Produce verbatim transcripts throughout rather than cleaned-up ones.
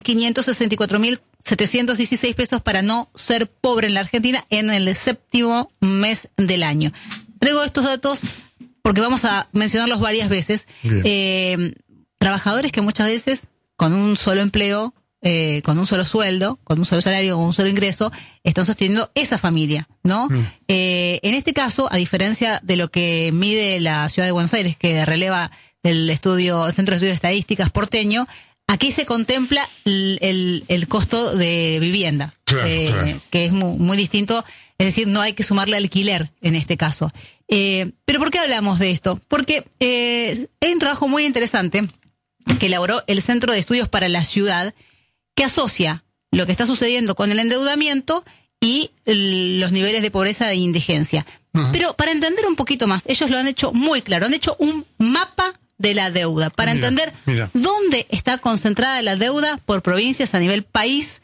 quinientos sesenta y cuatro mil setecientos dieciséis pesos para no ser pobre en la Argentina en el séptimo mes del año. Traigo estos datos porque vamos a mencionarlos varias veces. Eh, trabajadores que muchas veces con un solo empleo, eh, con un solo sueldo, con un solo salario, con un solo ingreso, están sosteniendo esa familia, ¿no? Mm. Eh, en este caso, a diferencia de lo que mide la Ciudad de Buenos Aires, que releva el estudio, el Centro de Estudios Estadísticas porteño, aquí se contempla el, el, el costo de vivienda, claro, eh, claro. que es muy, muy distinto, es decir, no hay que sumarle alquiler en este caso. Eh, ¿Pero por qué hablamos de esto? Porque eh, hay un trabajo muy interesante que elaboró el Centro de Estudios para la Ciudad, que asocia lo que está sucediendo con el endeudamiento y el, los niveles de pobreza e indigencia. Uh-huh. Pero para entender un poquito más, ellos lo han hecho muy claro, han hecho un mapa de la deuda, para mira, entender mira. dónde está concentrada la deuda por provincias a nivel país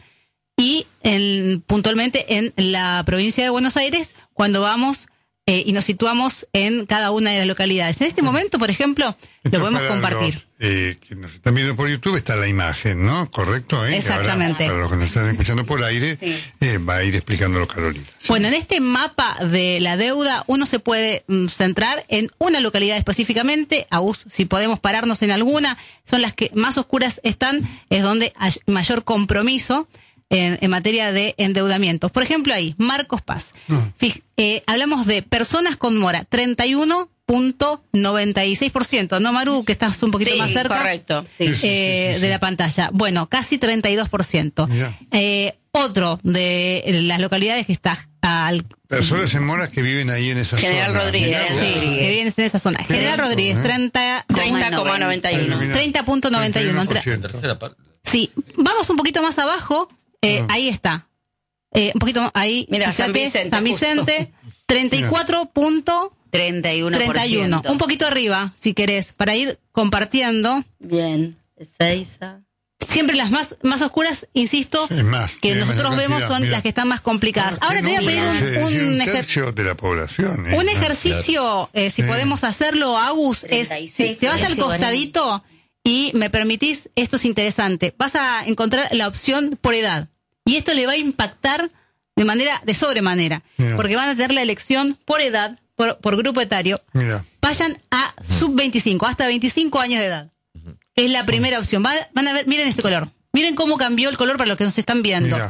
y en, puntualmente en la provincia de Buenos Aires, cuando vamos eh, y nos situamos en cada una de las localidades. En este momento, por ejemplo, lo podemos compartir. Los, eh, que nos están viendo por YouTube está la imagen, ¿no? ¿Correcto? ¿eh? Exactamente. Ahora, para los que nos están escuchando por aire, sí. eh, va a ir explicándolo Carolina. Sí. Bueno, en este mapa de la deuda uno se puede mm, centrar en una localidad específicamente. A us, si podemos pararnos en alguna, son las que más oscuras están, es donde hay mayor compromiso En, en materia de endeudamientos. Por ejemplo, ahí, Marcos Paz. Uh-huh. Fij, eh, hablamos de personas con mora, treinta y uno punto noventa y seis por ciento, ¿no, Maru? Que estás un poquito sí, más cerca. Correcto. Sí. Eh, sí, sí, sí. De la pantalla. Bueno, casi treinta y dos por ciento. Eh, otro de las localidades que está al... Personas en moras que viven ahí en esa General zona. Rodríguez. General Sí, Rodríguez. que viven en esa zona. General Rodríguez, treinta coma noventa y uno. treinta punto noventa y uno. Tercera parte. Sí, vamos un poquito más abajo. Eh, uh-huh. Ahí está. Eh, un poquito ahí. Mira, fíjate, San Vicente. San Vicente, treinta y cuatro punto treinta y uno por ciento. treinta y uno. Un poquito arriba, si querés, para ir compartiendo. Bien. Ezeiza. Siempre las más más oscuras, insisto, es más, que nosotros vemos son mira. las que están más complicadas. Ahora te voy a pedir un, un, un ejer- tercio de la población. ¿eh? un ejercicio, eh, si sí. podemos hacerlo, Agus, es si te vas al costadito y me permitís, esto es interesante, vas a encontrar la opción por edad. Y esto le va a impactar de manera, de sobremanera, Mira. porque van a tener la elección por edad, por, por grupo etario. Mira. Vayan a sub veinticinco, hasta veinticinco años de edad. Es la primera opción. Va, van a ver, miren este color. Miren cómo cambió el color para los que nos están viendo. Mira.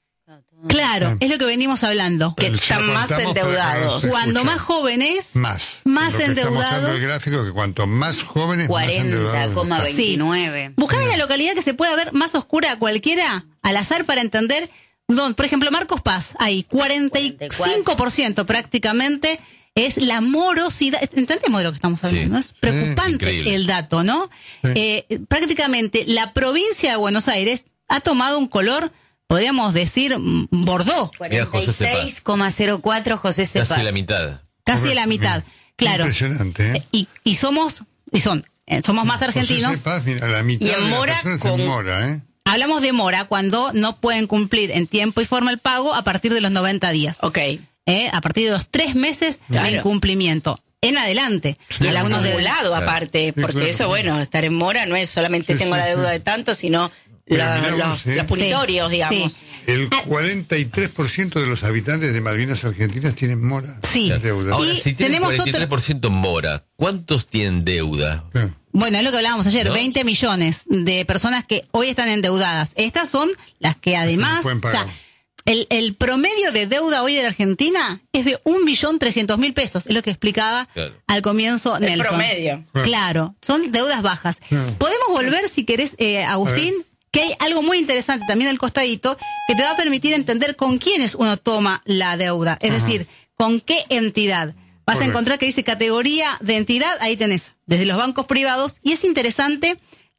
Claro, ah. es lo que venimos hablando. Que están más endeudados. Cuando más jóvenes, más, más endeudados. Está mostrando endeudados. el gráfico que cuanto más jóvenes, cuarenta coma veintinueve. Sí. Buscame la localidad que se pueda ver más oscura cualquiera, al azar, para entender dónde. Por ejemplo, Marcos Paz, ahí, cuarenta y cinco por ciento prácticamente es la morosidad. Entendemos de lo que estamos hablando, sí. ¿no? Es preocupante eh, el dato, ¿no? Sí. Eh, prácticamente la provincia de Buenos Aires ha tomado un color, podríamos decir, Bordeaux. cuarenta y seis coma cero cuatro José Cepaz. Casi la mitad. Casi la mitad, claro. Impresionante, ¿eh? Y, y somos, y son, eh, somos más argentinos. José Cepaz, mira, la mitad y en de mora las con... en mora, ¿eh? Hablamos de mora cuando no pueden cumplir en tiempo y forma el pago a partir de los noventa días. Ok. Eh, a partir de los tres meses claro. de incumplimiento. En adelante. Y el acumulado de... aparte, porque sí, claro, eso, bueno, estar en mora no es solamente sí, tengo sí, la deuda sí. de tanto, sino la, miramos, los, ¿eh? los punitorios, sí, digamos. Sí. El cuarenta y tres por ciento de los habitantes de Malvinas Argentinas tienen mora. Sí. Deuda. Ahora, y si tienen tenemos cuarenta y tres por ciento otro... mora, ¿cuántos tienen deuda? Sí. Bueno, es lo que hablábamos ayer, ¿no? veinte millones de personas que hoy están endeudadas. Estas son las que además... O sea, el, el promedio de deuda hoy de la Argentina es de un millón trescientos mil pesos. Es lo que explicaba claro. al comienzo el Nelson. Promedio. Claro, son deudas bajas. Claro. Podemos volver, si querés, eh, Agustín, que hay algo muy interesante también al costadito que te va a permitir entender con quiénes uno toma la deuda. Es Ajá. decir, con qué entidad. Vas Correcto. a encontrar que dice categoría de entidad, ahí tenés, desde los bancos privados, y es interesante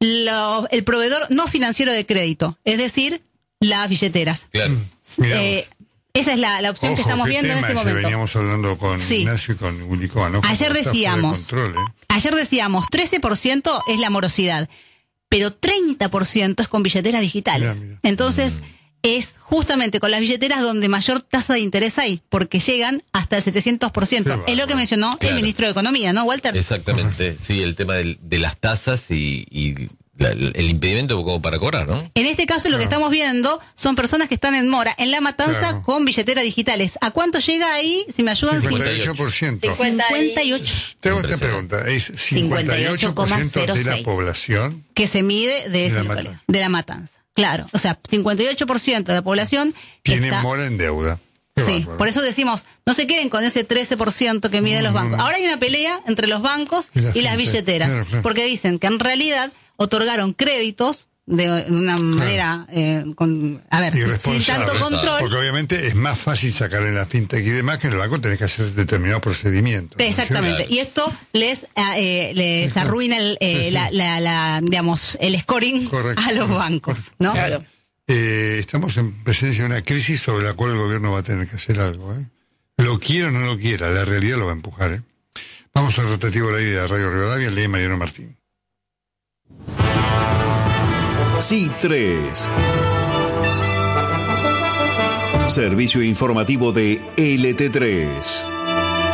lo, el proveedor no financiero de crédito, es decir, las billeteras. Claro. Eh, esa es la, la opción Ojo, que estamos viendo en este momento. Veníamos hablando con sí. Ignacio y con Ulicón, ¿no? Ayer decíamos, control, ¿eh? ayer decíamos, trece por ciento es la morosidad, pero treinta por ciento es con billeteras digitales. Mira, mira. Entonces... Mm. es justamente con las billeteras donde mayor tasa de interés hay, porque llegan hasta el setecientos por ciento. Es lo que mencionó claro. el ministro de Economía, ¿no, Walter? Exactamente, sí, el tema de, de las tasas y, y la, el impedimento como para cobrar, ¿no? En este caso, lo Claro. que estamos viendo son personas que están en mora, en La Matanza, Claro. con billeteras digitales. ¿A cuánto llega ahí? Si me ayudan, cincuenta y ocho por ciento. cincuenta y ocho. Te hago esta pregunta. ¿Es cincuenta y ocho por ciento de la población? Que se mide de, esa la localidad, Matanza. de La Matanza. Claro. O sea, cincuenta y ocho por ciento de la población Tiene está... mora en deuda. Qué Sí, bárbaro. por eso decimos, no se queden con ese trece por ciento que miden No, los no, bancos. no. Ahora hay una pelea entre los bancos Y la y las gente. billeteras, Claro, claro. porque dicen que en realidad otorgaron créditos de una manera, eh, con, a ver, sin Irresponsable. tanto control. Porque obviamente es más fácil sacar en la fintech y demás que en el banco tenés que hacer determinados procedimientos. ¿no? Exactamente. Claro. Y esto les eh, les Claro. arruina el, eh, Sí, sí. La, la, la, digamos, el scoring Correcto. a los bancos, ¿no? Claro. Eh, estamos en presencia de una crisis sobre la cual el gobierno va a tener que hacer algo. ¿eh? Lo quiera o no lo quiera, la realidad lo va a empujar. ¿eh? Vamos al rotativo de la idea de Radio Rivadavia, lee Mariano Martín. C tres. Servicio informativo de L T tres.